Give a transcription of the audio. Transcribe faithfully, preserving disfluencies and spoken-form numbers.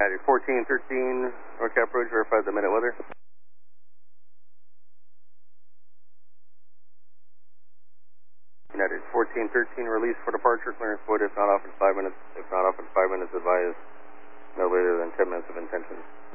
United fourteen thirteen, North Cap Approach, verify the minute weather. United fourteen thirteen, release for departure, clearance void if not off in five minutes. If not off in five minutes, advise no later than ten minutes of intention.